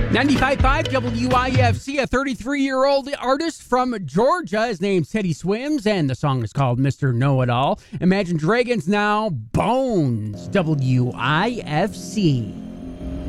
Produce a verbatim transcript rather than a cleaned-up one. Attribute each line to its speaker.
Speaker 1: ninety-five point five W I F C, a thirty-three-year-old artist from Georgia. His name's Teddy Swims, and the song is called Mister Know-It-All. Imagine Dragons now, Bones, W I F C.